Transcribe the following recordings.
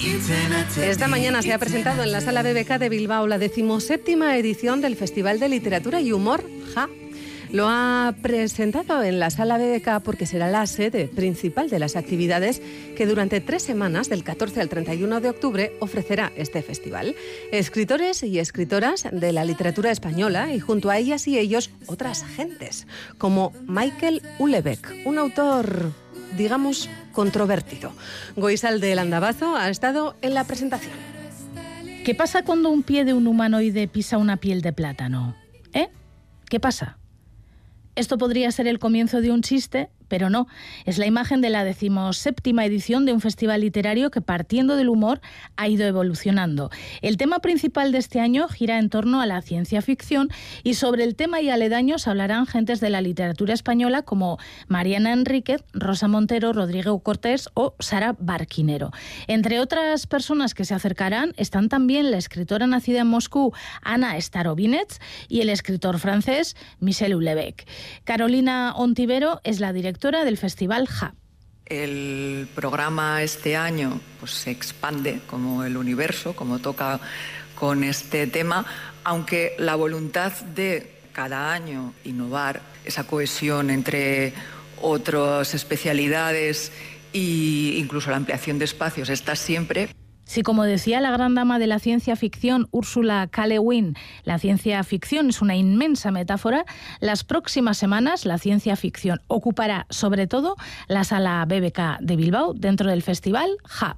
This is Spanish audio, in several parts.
Esta mañana se ha presentado en la Sala BBK de Bilbao la 17ª edición del Festival de Literatura y Humor JA. Lo ha presentado en la Sala BBK porque será la sede principal de las actividades que durante 3 semanas, del 14 al 31 de octubre, ofrecerá este festival. Escritores y escritoras de la literatura española y junto a ellas y ellos otras gentes, como Michael Houellebecq, un autor, digamos, controvertido. Goizalde Landabazo ha estado en la presentación. ¿Qué pasa cuando un pie de un humanoide pisa una piel de plátano? ¿Qué pasa? Esto podría ser el comienzo de un chiste, pero no. Es la imagen de la 17ª edición de un festival literario que, partiendo del humor, ha ido evolucionando. El tema principal de este año gira en torno a la ciencia ficción y sobre el tema y aledaños hablarán gentes de la literatura española como Mariana Enríquez, Rosa Montero, Rodrigo Cortés o Sara Barquinero. Entre otras personas que se acercarán están también la escritora nacida en Moscú, Anna Starobinets, y el escritor francés Michel Houellebecq. Carolina Ontivero es la directora del Festival JA. El programa este año pues, se expande como el universo, como toca con este tema, aunque la voluntad de cada año innovar, esa cohesión entre otras especialidades e incluso la ampliación de espacios está siempre. Sí, como decía la gran dama de la ciencia ficción, Ursula K. Le Guin, la ciencia ficción es una inmensa metáfora. Las próximas semanas la ciencia ficción ocupará sobre todo la Sala BBK de Bilbao dentro del Festival JA.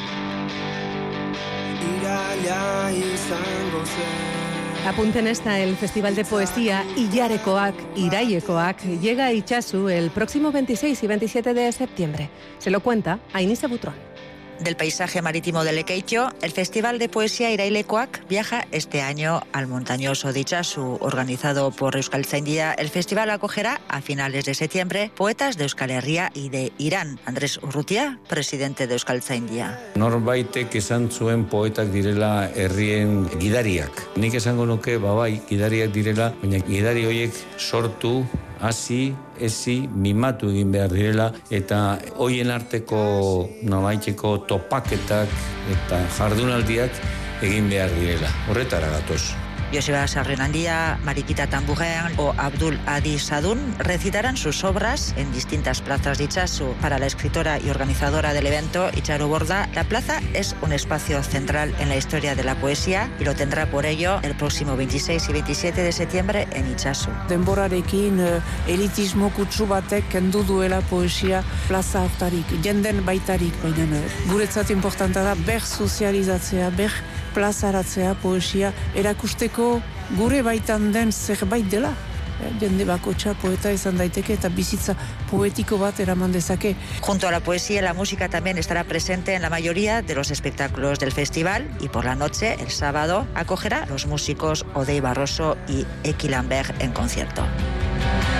Apunten esta, el Festival de Poesía Iraiekoak llega a Itsasu el próximo 26 y 27 de septiembre. Se lo cuenta Ainisa Butrón. Del paisaje marítimo de Lekeitio, el Festival de Poesía Iraiekoak viaja este año al montañoso de Itsasu. Organizado por Euskaltzaindia, el festival acogerá a finales de septiembre poetas de Euskal Herria y de Irán. Andrés Urrutia, presidente de Euskaltzaindia. Norbaitek esan zuen poetak direla herrien gidariak. Nik esango nuke, bai, gidariak direla, baina gidari horiek sortu, hasi, ezi, mimatu egin behar direla, eta hoien arteko nobaiteko topaketak eta jardunaldiak egin behar direla. Horretara gatoz. Joseba Sarrenandía, Mariquita Tamburén o Abdul Adi Sadun recitarán sus obras en distintas plazas de Itsasu. Para la escritora y organizadora del evento, Itxaron Borda, la plaza es un espacio central en la historia de la poesía y lo tendrá por ello el próximo 26 y 27 de septiembre en Itsasu. Denborarekin elitismo kutsu batek kendu duela poesia plaza hortarik, jenden baitarik, baina guretzat importanta da ber sozializatzea, ber plazaratzea poesia erakusteko gure baitan den zerbait dela. Jende bakotxa poeta izan daiteke eta bizitza poético bat eraman dezake. Junto a la poesía, la música también estará presente en la mayoría de los espectáculos del festival y por la noche, el sábado, acogerá a los músicos Odey Barroso y Eki Lambert en concierto.